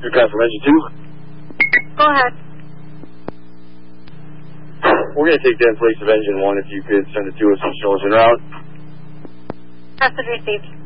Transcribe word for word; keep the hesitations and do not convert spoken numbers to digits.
Newcastle Engine two. Go ahead. We're going to take that in place of Engine one if you could send it to us and show us en route. Message received.